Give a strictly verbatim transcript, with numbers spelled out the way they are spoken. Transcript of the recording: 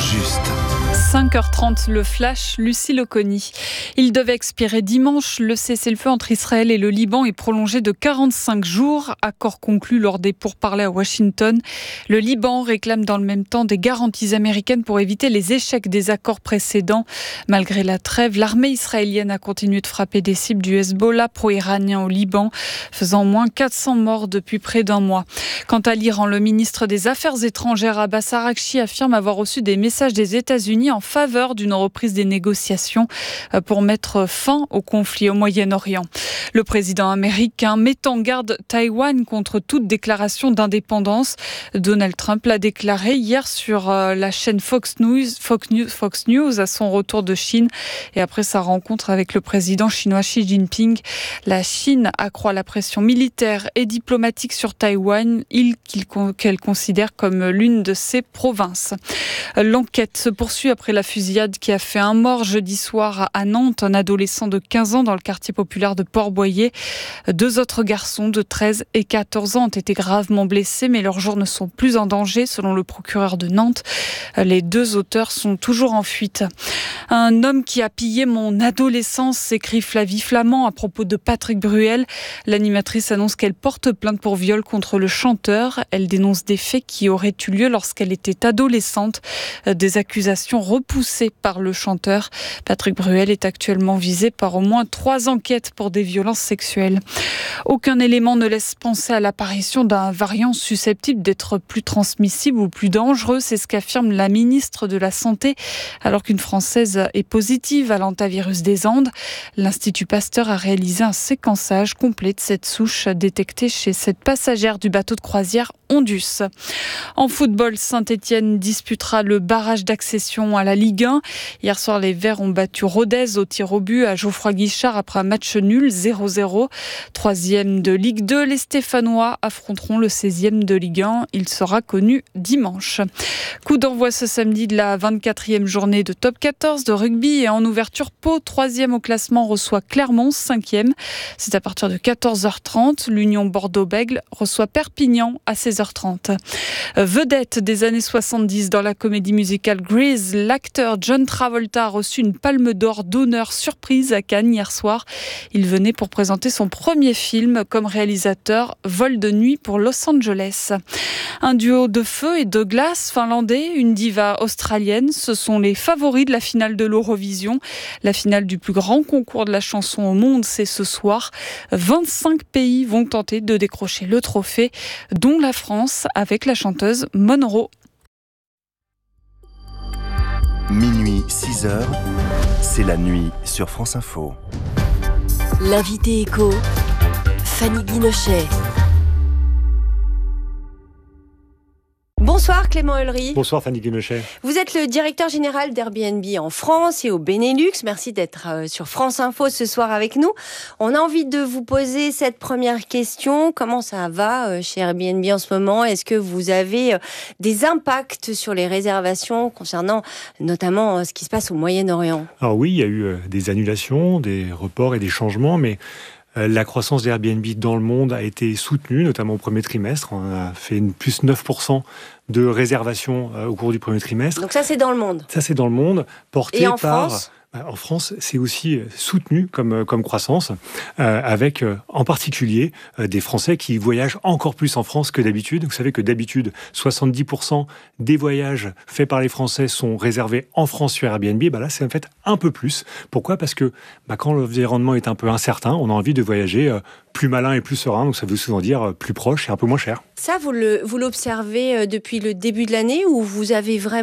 juste. cinq heures trente, le flash, Lucie Loconi. Il devait expirer dimanche. Le cessez-le-feu entre Israël et le Liban est prolongé de quarante-cinq jours. Accord conclu lors des pourparlers à Washington. Le Liban réclame dans le même temps des garanties américaines pour éviter les échecs des accords précédents. Malgré la trêve, l'armée israélienne a continué de frapper des cibles du Hezbollah pro-iranien au Liban, faisant au moins quatre cents morts depuis près d'un mois. Quant à l'Iran, le ministre des Affaires étrangères Abbas Araghchi affirme avoir reçu des messages des États-Unis en faveur d'une reprise des négociations pour mettre fin au conflit au Moyen-Orient. Le président américain met en garde Taïwan contre toute déclaration d'indépendance. Donald Trump l'a déclaré hier sur la chaîne Fox News, Fox News, Fox News à son retour de Chine et après sa rencontre avec le président chinois Xi Jinping. La Chine accroît la pression militaire et diplomatique sur Taïwan, île qu'elle considère comme l'une de ses provinces. L'enquête se poursuit après la fusillade qui a fait un mort jeudi soir à Nantes, un adolescent de quinze ans dans le quartier populaire de Port-Boyer. Deux autres garçons de treize et quatorze ans ont été gravement blessés, mais leurs jours ne sont plus en danger, selon le procureur de Nantes. Les deux auteurs sont toujours en fuite. Un homme qui a pillé mon adolescence, s'écrie Flavie Flamand à propos de Patrick Bruel. L'animatrice annonce qu'elle porte plainte pour viol contre le chanteur. Elle dénonce des faits qui auraient eu lieu lorsqu'elle était adolescente. Des accusations repoussées par le chanteur. Patrick Bruel est actuellement visé par au moins trois enquêtes pour des violences sexuelles. Aucun élément ne laisse penser à l'apparition d'un variant susceptible d'être plus transmissible ou plus dangereux. C'est ce qu'affirme la ministre de la Santé, alors qu'une Française est positive à l'hantavirus des Andes. L'Institut Pasteur a réalisé un séquençage complet de cette souche détectée chez cette passagère du bateau de croisière Ondus. En football, Saint-Étienne disputera le barrage d'accession à la Ligue un. Hier soir, les Verts ont battu Rodez au tir au but à Geoffroy Guichard après un match nul zéro zéro. Troisième de Ligue deux, les Stéphanois affronteront le seizième de Ligue un. Il sera connu dimanche. Coup d'envoi ce samedi de la vingt-quatrième journée de top quatorze de rugby et en ouverture, Pau, troisième au classement, reçoit Clermont, cinquième. C'est à partir de quatorze heures trente. L'Union Bordeaux-Bègles reçoit Perpignan à seize heures trente. Vedette des années soixante-dix dans la comédie musicale Grease, l'acteur John Travolta a reçu une palme d'or d'honneur surprise à Cannes hier soir. Il venait pour présenter son premier film comme réalisateur, Vol de nuit pour Los Angeles. Un duo de feu et de glace finlandais, une diva australienne, ce sont les favoris de la finale de l'Eurovision. La finale du plus grand concours de la chanson au monde, c'est ce soir. vingt-cinq pays vont tenter de décrocher le trophée, dont la France avec la chanteuse Monroe. Minuit, six heures, c'est la nuit sur France Info. L'invité écho, Fanny Guinochet. Bonsoir Clément Ulry. Bonsoir Fanny Guinochet. Vous êtes le directeur général d'Airbnb en France et au Benelux. Merci d'être sur France Info ce soir avec nous. On a envie de vous poser cette première question. Comment ça va chez Airbnb en ce moment ? Est-ce que vous avez des impacts sur les réservations concernant notamment ce qui se passe au Moyen-Orient ? Alors oui, il y a eu des annulations, des reports et des changements, mais la croissance d'Airbnb dans le monde a été soutenue, notamment au premier trimestre. On a fait une plus neuf pour cent de réservations au cours du premier trimestre. Donc ça, c'est dans le monde. Ça, c'est dans le monde, porté Et en par... France ? En France, c'est aussi soutenu comme, comme croissance, euh, avec euh, en particulier euh, des Français qui voyagent encore plus en France que d'habitude. Vous savez que d'habitude, soixante-dix pour cent des voyages faits par les Français sont réservés en France sur Airbnb. Bah là, c'est en fait un peu plus. Pourquoi ? Parce que bah, quand l'environnement est un peu incertain, on a envie de voyager euh, plus malin et plus serein. Donc ça veut souvent dire euh, plus proche et un peu moins cher. Ça, vous, le, vous l'observez depuis le début de l'année ou vous avez vraiment